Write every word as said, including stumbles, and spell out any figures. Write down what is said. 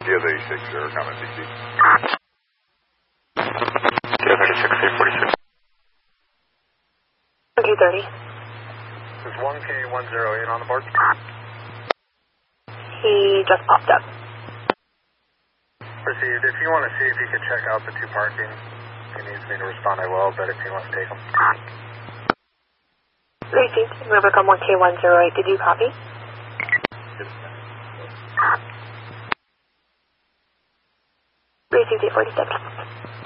Yeah, the eighty-six, or comment C C. Yeah, thirty-six, eight forty-six. two thirty. There's one K one zero eight on the board. He just popped up. Received. If you want to see if you can check out the two parking, if he needs me to respond, I will, but if you want to take them. Received. Rivercom one K one zero eight. Did you copy? Received eight forty-six.